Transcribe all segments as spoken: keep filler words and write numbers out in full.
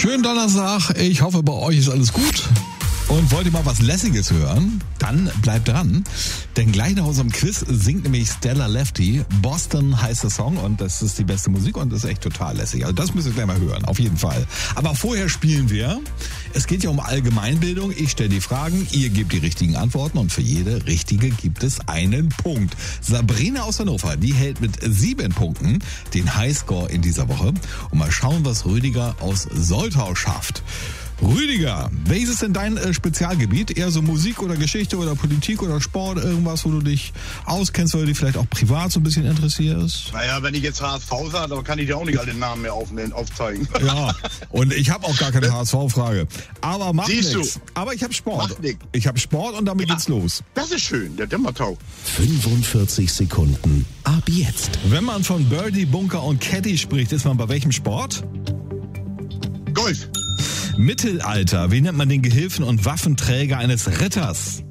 Schönen Donnerstag, ich hoffe bei euch ist alles gut. Und wollt ihr mal was Lässiges hören? Dann bleibt dran, denn gleich nach unserem Quiz singt nämlich Stella Lefty. Boston heißt der Song und das ist die beste Musik und das ist echt total lässig. Also das müsst ihr gleich mal hören, auf jeden Fall. Aber vorher spielen wir. Es geht ja um Allgemeinbildung. Ich stelle die Fragen, ihr gebt die richtigen Antworten und für jede richtige gibt es einen Punkt. Sabrina aus Hannover, die hält mit sieben Punkten den Highscore in dieser Woche. Und mal schauen, was Rüdiger aus Soltau schafft. Rüdiger, welches ist denn dein äh, Spezialgebiet? Eher so Musik oder Geschichte oder Politik oder Sport? Irgendwas, wo du dich auskennst, weil du dich vielleicht auch privat so ein bisschen interessierst? Naja, wenn ich jetzt H S V sage, dann kann ich dir auch nicht alle Namen mehr aufnehmen, aufzeigen. Ja, und ich habe auch gar keine H S V-Frage. Aber macht nichts. Aber ich habe Sport. Macht nix. Ich habe Sport und damit Ja, geht's los. Das ist schön, der Dämmertau. fünfundvierzig Sekunden ab jetzt. Wenn man von Birdie, Bunker und Caddy spricht, ist man bei welchem Sport? Golf. Mittelalter. Wie nennt man den Gehilfen und Waffenträger eines Ritters?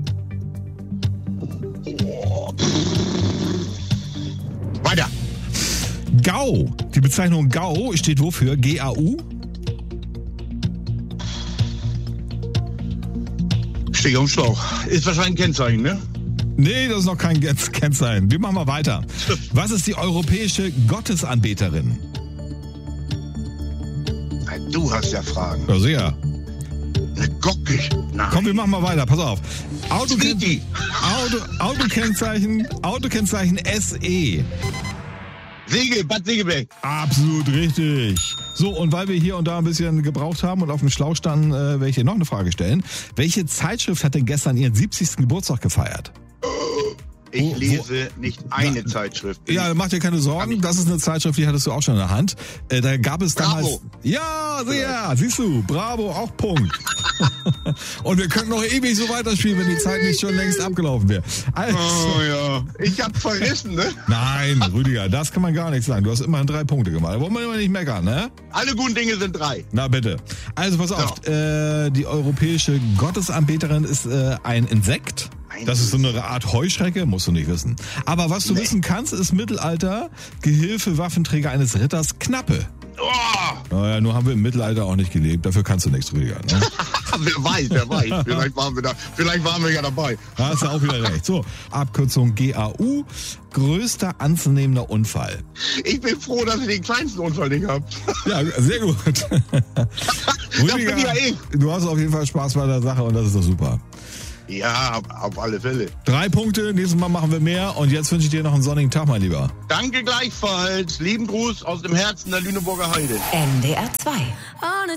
Weiter. Gau. Die Bezeichnung Gau steht wofür? G A U? Steh am Schlauch. Ist wahrscheinlich ein Kennzeichen, ne? Nee, das ist noch kein Kennzeichen. Wir machen mal weiter. Was ist die europäische Gottesanbeterin? Du hast ja Fragen. Ja, sehr. Eine Gocke. Nein. Komm, wir machen mal weiter. Pass auf. Autoken- Tweety. Auto, Autokennzeichen, Autokennzeichen S E. Segel, Bad Segeberg. Absolut richtig. So, und weil wir hier und da ein bisschen gebraucht haben und auf dem Schlauch standen, äh, werde ich dir noch eine Frage stellen. Welche Zeitschrift hat denn gestern ihren siebzigsten Geburtstag gefeiert? Ich Wo- wo- lese nicht eine Na, Zeitschrift. Ja, mach dir keine Sorgen. Das ist eine Zeitschrift, die hattest du auch schon in der Hand. Äh, da gab es damals... Bravo. Ja, sehr. Siehst du, bravo, auch Punkt. Und wir könnten noch ewig so weiterspielen, wenn die Zeit nicht schon längst abgelaufen wäre. Also, Oh ja. Ich hab verrissen, ne? nein, Rüdiger, das kann man gar nicht sagen. Du hast immerhin drei Punkte gemacht. Da wollen wir immer nicht meckern, ne? Alle guten Dinge sind drei. Na bitte. Also pass auf, äh, die europäische Gottesanbeterin ist äh, ein Insekt. Ein Das ist so eine Art Heuschrecke, musst du nicht wissen. Aber was du Nee. wissen kannst, ist Mittelalter, Gehilfe, Waffenträger eines Ritters, Knappe. Oh, Naja, nur haben wir im Mittelalter auch nicht gelebt. Dafür kannst du nichts, Rüdiger. Ne? wer weiß, wer weiß. Vielleicht waren wir da, vielleicht waren wir ja dabei. Da hast du auch wieder recht. So, Abkürzung G A U, größter anzunehmender Unfall. Ich bin froh, dass ich den kleinsten Unfall nicht hab. Ja, sehr gut. Rüdiger, bin ja ich. du hast auf jeden Fall Spaß bei der Sache und das ist doch super. Ja, auf, auf alle Fälle. Drei Punkte, nächstes Mal machen wir mehr und jetzt wünsche ich dir noch einen sonnigen Tag, mein Lieber. Danke gleichfalls. Lieben Gruß aus dem Herzen der Lüneburger Heide. N D R zwei.